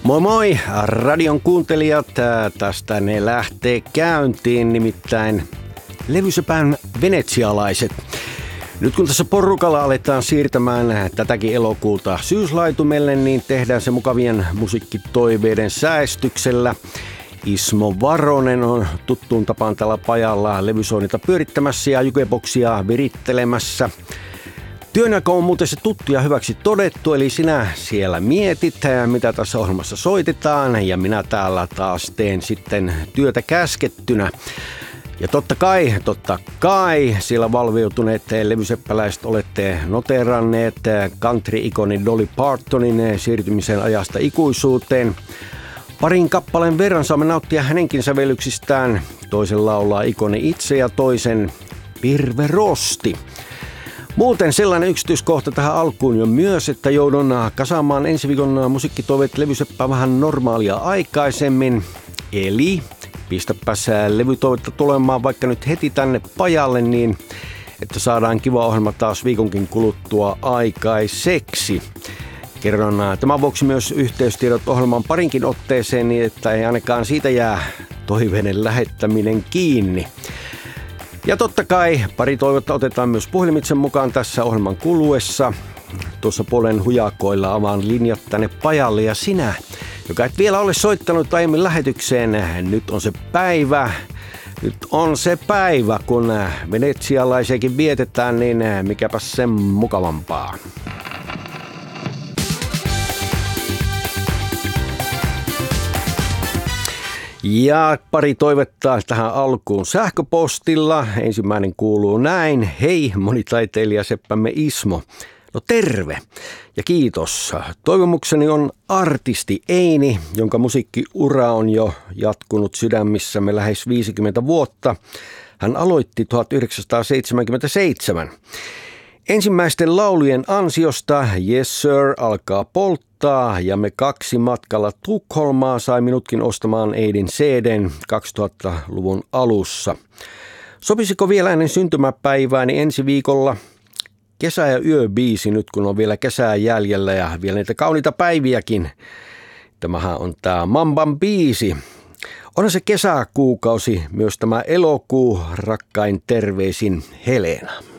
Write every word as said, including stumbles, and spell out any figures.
Moi moi, radion kuuntelijat, tästä ne lähtee käyntiin, nimittäin levysepän venetsialaiset. Nyt kun tässä porukalla aletaan siirtämään tätäkin elokuuta syyslaitumelle, niin tehdään se mukavien musiikkitoiveiden säästyksellä. Ismo Varonen on tuttuun tapaan tällä pajalla levysoinnita pyörittämässä ja jukeboksia virittelemässä. Työnjako on muuten se tuttu ja hyväksi todettu, eli sinä siellä mietit, mitä tässä ohjelmassa soitetaan, ja minä täällä taas teen sitten työtä käskettynä. Ja totta kai, totta kai, siellä valveutuneet levyseppäläiset olette noteranneet country-ikoni Dolly Partonin siirtymisen ajasta ikuisuuteen. Parin kappaleen verran saamme nauttia hänenkin sävellyksistään. Toisen laulaa ikoni itse ja toisen Virve Rosti. Muuten sellainen yksityiskohta tähän alkuun jo myös, että joudun kasaamaan ensi viikon musiikkitoiveet levyseppää vähän normaalia aikaisemmin. Eli pistäpäs levytoivetta tulemaan vaikka nyt heti tänne pajalle niin, että saadaan kiva ohjelma taas viikonkin kuluttua aikaiseksi. Kerron tämän vuoksi myös yhteystiedot ohjelman parinkin otteeseen niin, että ei ainakaan siitä jää toiveiden lähettäminen kiinni. Ja totta kai pari toivetta otetaan myös puhelimitse mukaan tässä ohjelman kuluessa. Tuossa puolen hujakoilla avaan linjat tänne pajalle ja sinä, joka et vielä ole soittanut aiemmin lähetykseen, nyt on se päivä. Nyt on se päivä, kun venetsialaisiakin vietetään, niin mikäpäs sen mukavampaa. Ja pari toivetta tähän alkuun sähköpostilla. Ensimmäinen kuuluu näin. Hei, monitaiteilijaseppämme Ismo. No terve ja kiitos. Toivomukseni on artisti Eini, jonka musiikkiura on jo jatkunut sydämissämme lähes viisikymmentä vuotta. Hän aloitti tuhatyhdeksänsataaseitsemänkymmentäseitsemän. Ensimmäisten laulujen ansiosta Yes Sir alkaa polttaa ja me kaksi matkalla Tukholmaa sai minutkin ostamaan Eidin C D:n kaksituhattaluvun alussa. Sopisiko vielä ennen syntymäpäivääni ensi viikolla kesä- ja yöbiisi nyt kun on vielä kesää jäljellä ja vielä niitä kauniita päiviäkin. Tämähän on tää Mamban biisi. Onhan se kesäkuukausi myös tämä elokuu, rakkain terveisin Helena.